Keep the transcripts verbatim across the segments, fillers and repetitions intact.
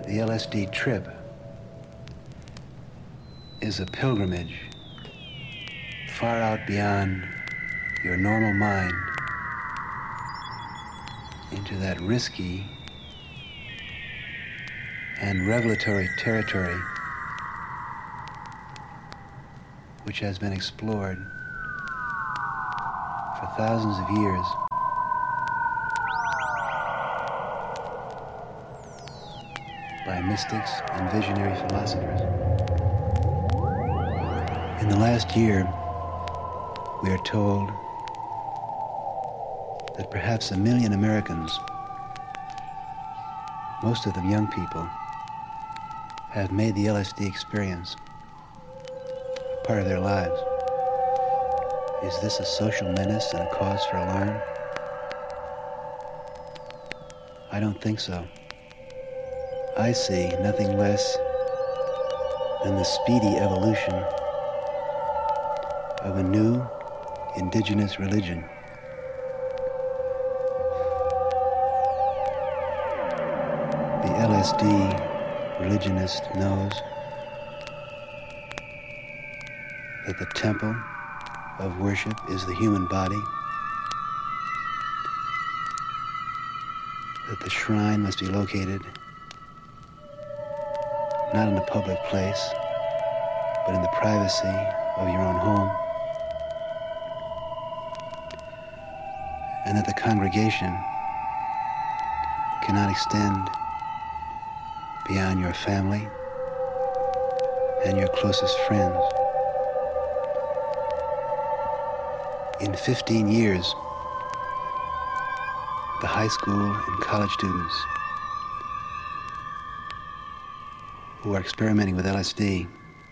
The L S D trip is a pilgrimage far out beyond your normal mind into that risky and revelatory territory which has been explored for thousands of years by mystics and visionary philosophers. In the last year, we are told that perhaps a million Americans, most of them young people, have made the L S D experience a part of their lives. Is this a social menace and a cause for alarm? I don't think so. I see nothing less than the speedy evolution of a new indigenous religion. The L S D religionist knows that the temple of worship is the human body, that the shrine must be located not in a public place, but in the privacy of your own home, and that the congregation cannot extend beyond your family and your closest friends. In fifteen years, the high school and college students who are experimenting with L S D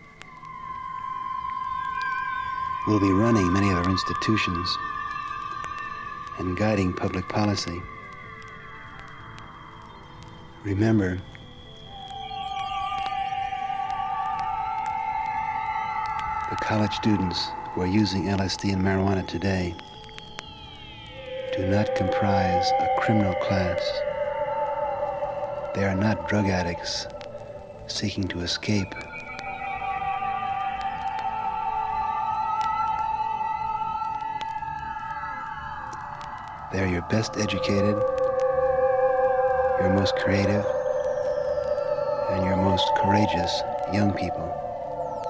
will be running many of our institutions and guiding public policy. Remember, the college students who are using L S D and marijuana today do not comprise a criminal class. They are not drug addicts seeking to escape. They are your best educated, your most creative, and your most courageous young people.